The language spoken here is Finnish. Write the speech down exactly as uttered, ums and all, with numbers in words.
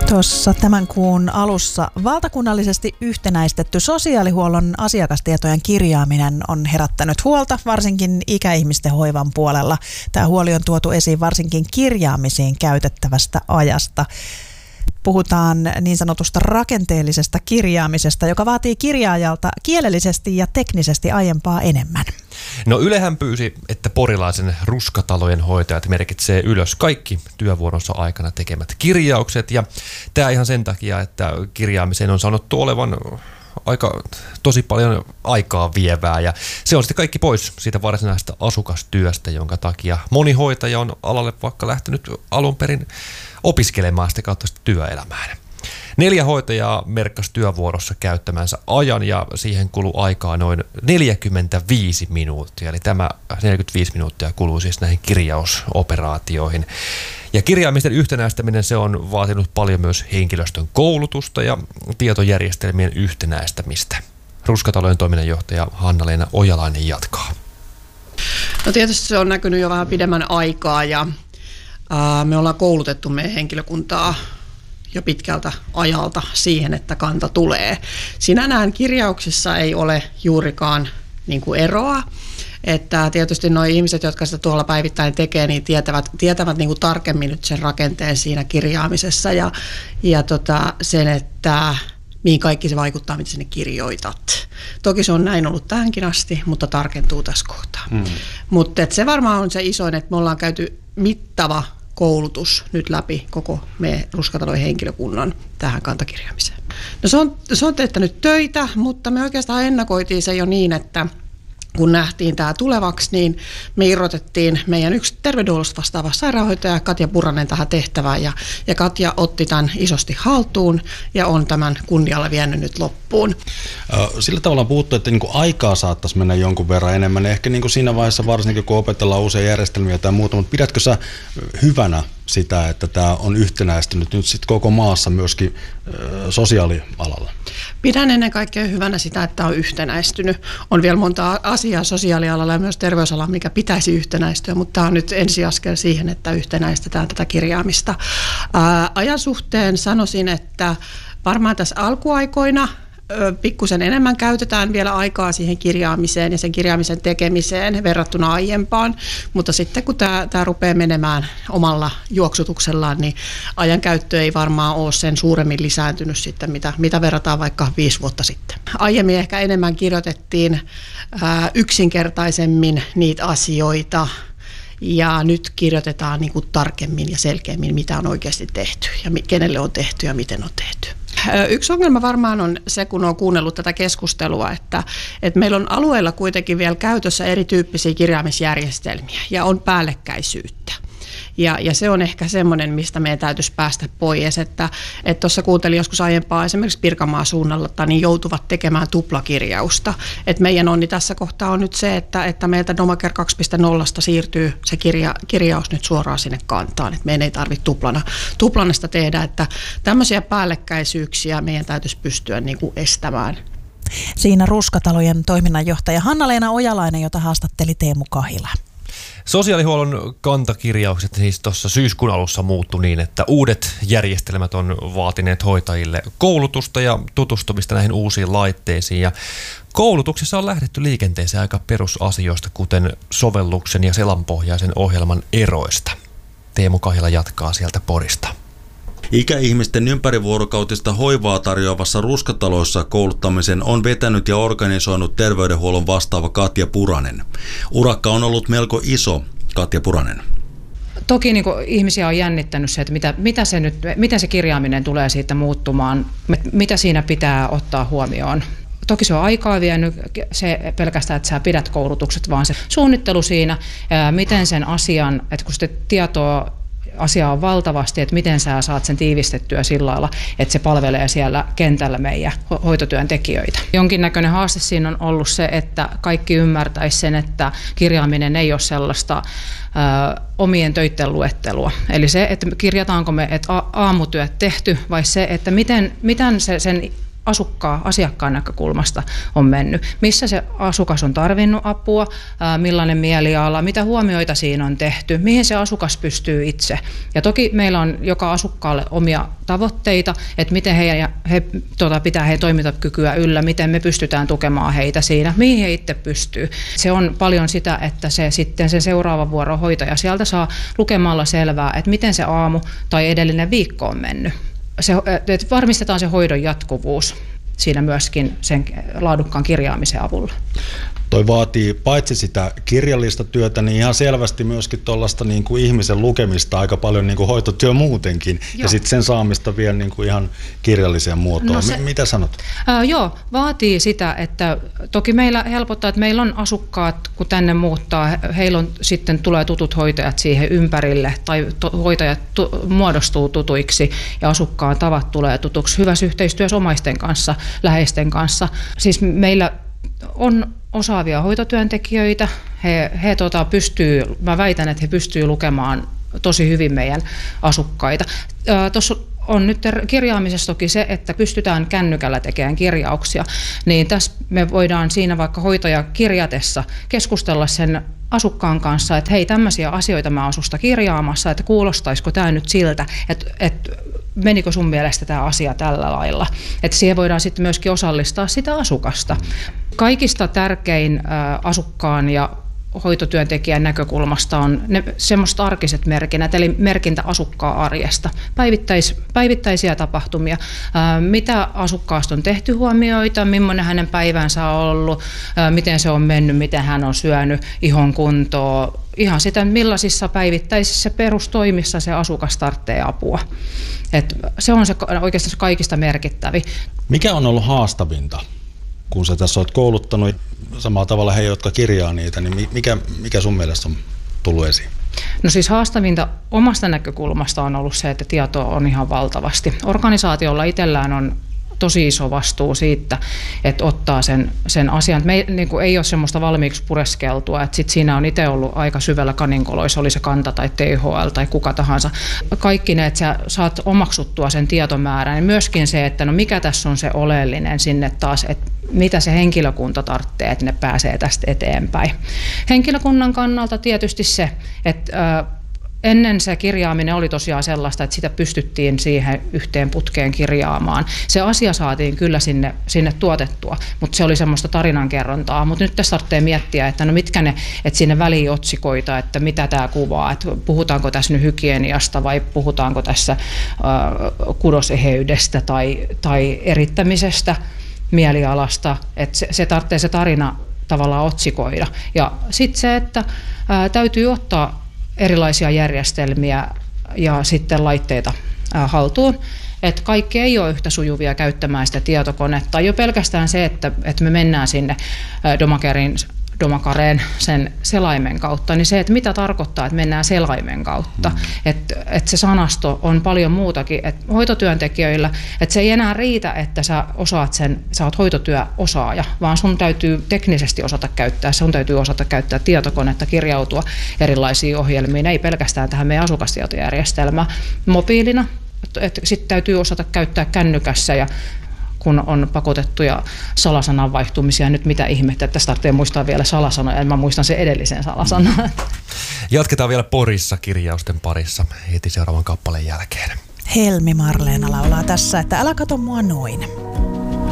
Tuossa tämän kuun alussa valtakunnallisesti yhtenäistetty sosiaalihuollon asiakastietojen kirjaaminen on herättänyt huolta, varsinkin ikäihmisten hoivan puolella. Tämä huoli on tuotu esiin varsinkin kirjaamisiin käytettävästä ajasta. Puhutaan niin sanotusta rakenteellisesta kirjaamisesta, joka vaatii kirjaajalta kielellisesti ja teknisesti aiempaa enemmän. No Ylehän pyysi, että porilaisen ruskatalojen hoitajat merkitsee ylös kaikki työvuoronsa aikana tekemät kirjaukset. Ja tämä ihan sen takia, että kirjaamiseen on sanottu olevan aika tosi paljon aikaa vievää ja se on sitten kaikki pois siitä varsinaisesta asukastyöstä, jonka takia moni hoitaja on alalle vaikka lähtenyt alun perin opiskelemaan sitä kautta sitä työelämään. Neljä hoitajaa merkkasi työvuorossa käyttämänsä ajan ja siihen kuluu aikaa noin neljäkymmentäviisi minuuttia. Eli tämä neljäkymmentäviisi minuuttia kuluu siis näihin kirjausoperaatioihin. Ja kirjaamisten yhtenäistäminen se on vaatinut paljon myös henkilöstön koulutusta ja tietojärjestelmien yhtenäistämistä. Ruskatalojen toiminnanjohtaja Hanna-Leena Ojalainen jatkaa. No tietysti se on näkynyt jo vähän pidemmän aikaa ja ää, me ollaan koulutettu meidän henkilökuntaa jo pitkältä ajalta siihen, että kanta tulee. Sinänään kirjauksissa ei ole juurikaan niin kuin eroa. Että tietysti nuo ihmiset, jotka sitä tuolla päivittäin tekee, niin tietävät, tietävät niin kuin tarkemmin nyt sen rakenteen siinä kirjaamisessa ja, ja tota, sen, että mihin kaikki se vaikuttaa, mitä sinne kirjoitat. Toki se on näin ollut tähänkin asti, mutta tarkentuu tässä kohtaa. Mm. Mutta se varmaan on se isoin, että me ollaan käyty mittava koulutus nyt läpi koko meidän ruskatalojen henkilökunnan tähän kantakirjaamiseen. No se on, se on teettänyt töitä, mutta me oikeastaan ennakoitiin se jo niin, että kun nähtiin tämä tulevaksi, niin me irrotettiin meidän yksi terveydenhuollosta vastaava sairaanhoitaja Katja Puranen tähän tehtävään. Ja, ja Katja otti tämän isosti haltuun ja on tämän kunnialla vienyt nyt loppuun. Sillä tavalla on puhuttu, että niin kuin aikaa saattaisi mennä jonkun verran enemmän. Ehkä niin kuin siinä vaiheessa varsinkin, kun opetellaan uusia järjestelmiä tai muuta. Mutta pidätkö sä hyvänä sitä, että tämä on yhtenäistynyt nyt sitten koko maassa myöskin sosiaalialalla? Pidän ennen kaikkea hyvänä sitä, että on yhtenäistynyt. On vielä monta asiaa sosiaalialalla ja myös terveysalalla, mikä pitäisi yhtenäistyä, mutta tämä on nyt ensiaskel siihen, että yhtenäistetään tätä kirjaamista. Ää, ajan suhteen sanoisin, että varmaan tässä alkuaikoina pikkusen enemmän käytetään vielä aikaa siihen kirjaamiseen ja sen kirjaamisen tekemiseen verrattuna aiempaan, mutta sitten kun tämä, tämä rupeaa menemään omalla juoksutuksellaan, niin ajankäyttö ei varmaan ole sen suuremmin lisääntynyt sitten, mitä, mitä verrataan vaikka viisi vuotta sitten. Aiemmin ehkä enemmän kirjoitettiin ää, yksinkertaisemmin niitä asioita, ja nyt kirjoitetaan niin kuin tarkemmin ja selkeämmin, mitä on oikeasti tehty ja kenelle on tehty ja miten on tehty. Yksi ongelma varmaan on se, kun on kuunnellut tätä keskustelua, että, että meillä on alueella kuitenkin vielä käytössä erityyppisiä kirjaamisjärjestelmiä ja on päällekkäisyyttä. Ja, ja se on ehkä semmoinen, mistä meidän täytyisi päästä pois, että tuossa kuuntelin joskus aiempaa esimerkiksi Pirkanmaan suunnalla, niin joutuvat tekemään tuplakirjausta. Et meidän onni tässä kohtaa on nyt se, että, että meiltä Nomaker kaksi piste nolla siirtyy se kirja, kirjaus nyt suoraan sinne kantaan, että meidän ei tarvitse tuplana, tuplanasta tehdä, että tämmöisiä päällekkäisyyksiä meidän täytyisi pystyä niin kuin estämään. Siinä Ruskatalojen toiminnanjohtaja Hanna-Leena Ojalainen, jota haastatteli Teemu Kahila. Sosiaalihuollon kantakirjaukset siis tuossa syyskuun alussa muuttui niin, että uudet järjestelmät on vaatineet hoitajille koulutusta ja tutustumista näihin uusiin laitteisiin. Ja koulutuksessa on lähdetty liikenteeseen aika perusasioista, kuten sovelluksen ja selanpohjaisen ohjelman eroista. Teemu Kahila jatkaa sieltä Porista. Ikäihmisten ympärivuorokautista hoivaa tarjoavassa Ruskataloissa kouluttamisen on vetänyt ja organisoinut terveydenhuollon vastaava Katja Puranen. Urakka on ollut melko iso. Katja Puranen. Toki niin kuin ihmisiä on jännittänyt se, että mitä, mitä se nyt, miten se kirjaaminen tulee siitä muuttumaan, mitä siinä pitää ottaa huomioon. Toki se on aikaa vienyt, se pelkästään, että sä pidät koulutukset, vaan se suunnittelu siinä, miten sen asian, että kun sitä tietoa asiaa on valtavasti, että miten sä saat sen tiivistettyä sillä lailla, että se palvelee siellä kentällä meidän hoitotyön tekijöitä. Jonkinnäköinen haaste siinä on ollut se, että kaikki ymmärtäisi sen, että kirjaaminen ei ole sellaista ö, omien töiden luettelua. Eli se, että kirjataanko me, että aamutyöt tehty vai se, että miten, miten se, sen asukkaan, asiakkaan näkökulmasta on mennyt. Missä se asukas on tarvinnut apua, ää, millainen mieliala, mitä huomioita siinä on tehty, mihin se asukas pystyy itse. Ja toki meillä on joka asukkaalle omia tavoitteita, että miten he, he tuota, pitää heidän toimintakykyä yllä, miten me pystytään tukemaan heitä siinä, mihin he itse pystyy. Se on paljon sitä, että se sitten se seuraava vuorohoitaja sieltä saa lukemalla selvää, että miten se aamu tai edellinen viikko on mennyt. Se, että varmistetaan se hoidon jatkuvuus siinä myöskin sen laadukkaan kirjaamisen avulla. Toi vaatii paitsi sitä kirjallista työtä, niin ihan selvästi myöskin tuollaista niin kuin ihmisen lukemista aika paljon niin kuin hoitotyö muutenkin. Joo. Ja sitten sen saamista vielä niin kuin ihan kirjalliseen muotoon. No se, M- mitä sanot? Ää, joo, vaatii sitä, että toki meillä helpottaa, että meillä on asukkaat, kun tänne muuttaa, heillä on sitten tulee tutut hoitajat siihen ympärille, tai to, hoitajat tu, muodostuu tutuiksi, ja asukkaan tavat tulee tutuksi hyvässä yhteistyössä omaisten kanssa, läheisten kanssa. Siis meillä on osaavia hoitotyöntekijöitä, he, he tota, pystyy, mä väitän, että he pystyy lukemaan tosi hyvin meidän asukkaita. Tuossa on nyt kirjaamisessa toki se, että pystytään kännykällä tekemään kirjauksia, niin tässä me voidaan siinä vaikka hoitaja kirjatessa keskustella sen asukkaan kanssa, että hei, tämmöisiä asioita mä oon susta kirjaamassa, että kuulostaisiko tämä nyt siltä, että, että menikö sun mielestä tämä asia tällä lailla. Että siihen voidaan sitten myöskin osallistaa sitä asukasta. Kaikista tärkein asukkaan ja hoitotyöntekijän näkökulmasta on ne semmoiset arkiset merkinnät, eli merkintä asukkaan arjesta, Päivittäis, päivittäisiä tapahtumia, ää, mitä asukkaasta on tehty huomioita, millainen hänen päivänsä on ollut, ää, miten se on mennyt, miten hän on syönyt, ihon kuntoa, ihan sitä, millaisissa päivittäisissä perustoimissa se asukas tarvitsee apua. Et se on se oikeastaan kaikista merkittävi. Mikä on ollut haastavinta, kun sä tässä olet kouluttanut samalla tavalla he, jotka kirjaa niitä, niin mikä, mikä sun mielestä on tullut esiin? No siis haastavinta omasta näkökulmasta on ollut se, että tietoa on ihan valtavasti. Organisaatiolla itsellään on tosi iso vastuu siitä, että ottaa sen, sen asian. Me niin kuin ei ole semmoista valmiiksi pureskeltua, että sit siinä on itse ollut aika syvällä kaninkoloissa, oli se Kanta tai T H L tai kuka tahansa. Kaikki ne, että sä saat omaksuttua sen tietomäärän ja myöskin se, että no mikä tässä on se oleellinen sinne taas, että mitä se henkilökunta tarvitsee, että ne pääsee tästä eteenpäin. Henkilökunnan kannalta tietysti se, että ennen se kirjaaminen oli tosiaan sellaista, että sitä pystyttiin siihen yhteen putkeen kirjaamaan. Se asia saatiin kyllä sinne, sinne tuotettua, mutta se oli semmoista tarinankerrontaa. Mutta nyt tässä tarvitsee miettiä, että no mitkä ne, että sinne väliin otsikoita, että mitä tämä kuvaa, että puhutaanko tässä nyt hygieniasta vai puhutaanko tässä äh, kudoseheydestä tai, tai erittämisestä, mielialasta, että se, se tarvitsee se tarina tavallaan otsikoida. Ja sitten se, että ää, täytyy ottaa erilaisia järjestelmiä ja sitten laitteita ää, haltuun. Että kaikki ei ole yhtä sujuvia käyttämään sitä tietokonetta. Jo pelkästään se, että, että me mennään sinne ää, Domakerin Domakareen sen selaimen kautta, niin se, että mitä tarkoittaa, että mennään selaimen kautta. Mm. Että et se sanasto on paljon muutakin. Et hoitotyöntekijöillä, että se ei enää riitä, että sä osaat sen, sä oot hoitotyöosaaja, vaan sun täytyy teknisesti osata käyttää, sun täytyy osata käyttää tietokonetta, kirjautua erilaisiin ohjelmiin, ei pelkästään tähän meidän asukastietojärjestelmään mobiilina. Sitten täytyy osata käyttää kännykässä ja kun on pakotettuja salasanan vaihtumisia. Nyt mitä ihmettä, että tässä tarvitsee muistaa vielä salasanoja, ja mä muistan sen edellisen salasanan. Jatketaan vielä Porissa kirjausten parissa heti seuraavan kappaleen jälkeen. Helmi Marleena laulaa tässä, että älä kato mua noin.